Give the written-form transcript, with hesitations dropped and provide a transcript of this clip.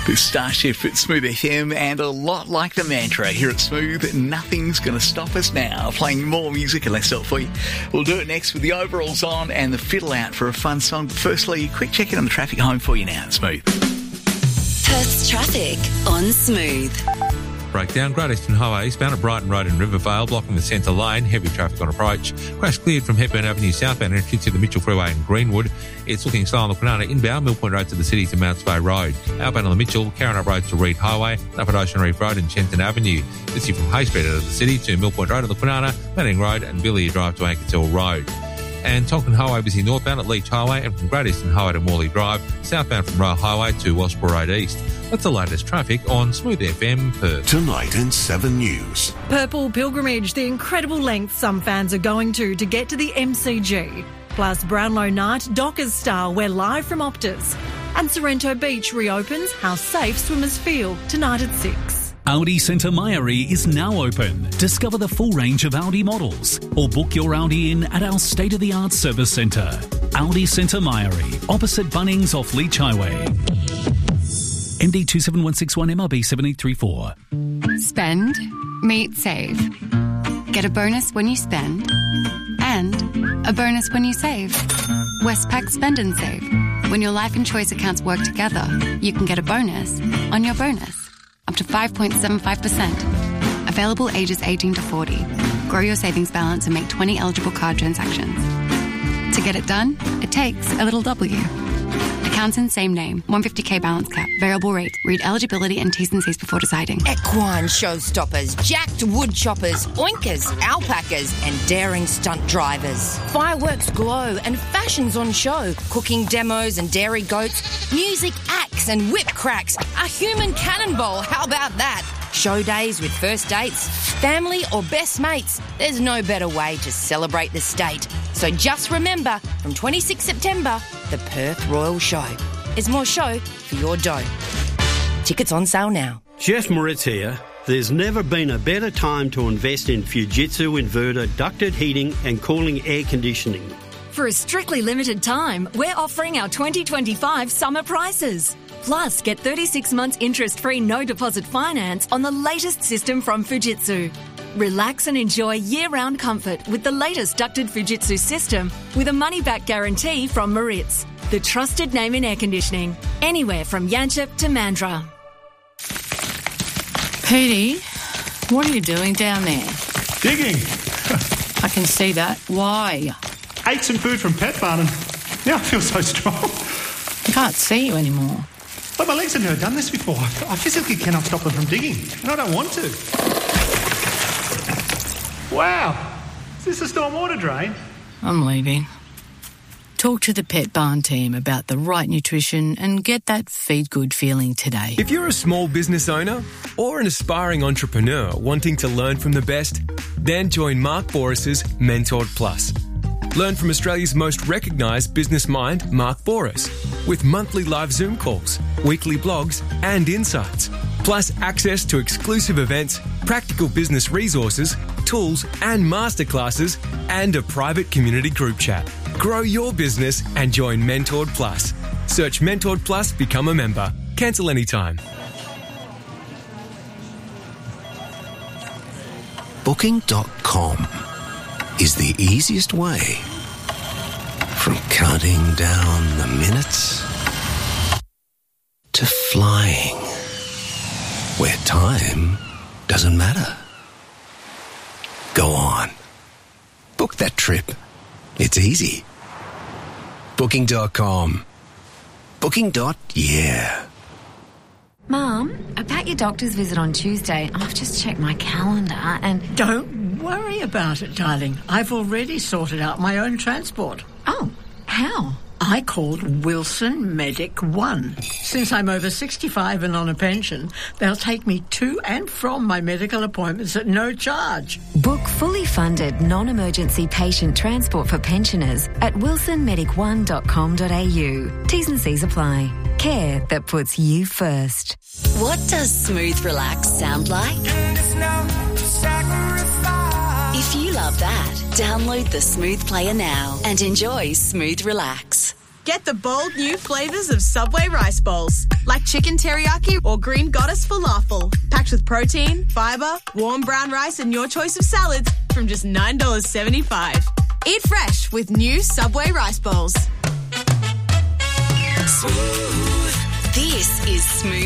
This Star Shift at Smooth FM, and a lot like the mantra here at Smooth, nothing's going to stop us now. Playing more music and less stuff for you. We'll do it next with the overalls on and the fiddle out for a fun song. But firstly, a quick check in on the traffic home for you now at Smooth. Perth's traffic on Smooth. Breakdown, Great Eastern Highway eastbound at Brighton Road in Rivervale, blocking the centre lane. Heavy traffic on approach. Crash cleared from Hepburn Avenue southbound entry to the Mitchell Freeway in Greenwood. It's looking slow on the Kwinana inbound, Mill Point Road to the city to Mounts Bay Road. Outbound on the Mitchell, Carrinup Road to Reed Highway, up at Ocean Reef Road and Chenton Avenue. This is from Hay Street out of the city to Mill Point Road on the Kwinana, Manning Road and Billy Drive to Ankertel Road. And Tonkin Highway busy northbound at Leach Highway and from Great Eastern Highway to Morley Drive, southbound from Rail Highway to Wellsborough Road East. That's the latest traffic on Smooth FM Perth. Tonight in 7 News. Purple Pilgrimage, the incredible lengths some fans are going to get to the MCG. Plus Brownlow Night, Dockers style, we're live from Optus. And Sorrento Beach reopens, how safe swimmers feel, tonight at 6. Audi Centre Mairie is now open. Discover the full range of Audi models or book your Audi in at our state-of-the-art service centre. Audi Centre Mairie, opposite Bunnings off Leach Highway. MD 27161 MRB 7834. Spend, meet, save. Get a bonus when you spend and a bonus when you save. Westpac Spend and Save. When your life and choice accounts work together, you can get a bonus on your bonus. Up to 5.75%. Available ages 18 to 40. Grow your savings balance and make 20 eligible card transactions. To get it done, it takes a little W. Accounts in same name. 150k balance cap. Variable rate. Read eligibility and T's and C's before deciding. Equine showstoppers, jacked wood choppers, oinkers, alpacas and daring stunt drivers. Fireworks glow and fashions on show. Cooking demos and dairy goats. Music acts and whip cracks. A human cannonball, how about that? Show days with first dates, family or best mates. There's no better way to celebrate the state. So just remember, from 26 September, the Perth Royal Show. There's more show for your dough. Tickets on sale now. Jeff Moritz here. There's never been a better time to invest in Fujitsu inverter ducted heating and cooling air conditioning. For a strictly limited time, we're offering our 2025 summer prices. Plus, get 36 months interest-free no-deposit finance on the latest system from Fujitsu. Relax and enjoy year-round comfort with the latest ducted Fujitsu system with a money-back guarantee from Moritz, the trusted name in air conditioning, anywhere from Yanchep to Mandurah. Petey, what are you doing down there? Digging. I can see that. Why? Ate some food from Pet Barn and now I feel so strong. I can't see you anymore. But my legs have never done this before. I physically cannot stop them from digging, and I don't want to. Wow. Is this a stormwater drain? I'm leaving. Talk to the Pet Barn team about the right nutrition and get that feed good feeling today. If you're a small business owner or an aspiring entrepreneur wanting to learn from the best, then join Mark Boris's Mentored Plus. Learn from Australia's most recognised business mind, Mark Boris, with monthly live Zoom calls, weekly blogs and insights, plus access to exclusive events, practical business resources, tools and masterclasses, and a private community group chat. Grow your business and join Mentored Plus. Search Mentored Plus, become a member. Cancel anytime. Booking.com is the easiest way from counting down the minutes to flying where time doesn't matter. Go on. Book that trip. It's easy. Booking.com. Booking.yeah. Mum, about your doctor's visit on Tuesday, I've just checked my calendar and... Don't worry about it, darling. I've already sorted out my own transport. Oh, how? I called Wilson Medic One. Since I'm over 65 and on a pension, they'll take me to and from my medical appointments at no charge. Book fully funded non-emergency patient transport for pensioners at wilsonmedic1.com.au. T's and C's apply. Care that puts you first. What does Smooth Relax sound like? If you love that, download the Smooth Player now and enjoy Smooth Relax. Get the bold new flavours of Subway rice bowls, like chicken teriyaki or green goddess falafel, packed with protein, fibre, warm brown rice and your choice of salads from just $9.75. Eat fresh with new Subway rice bowls. This is Smooth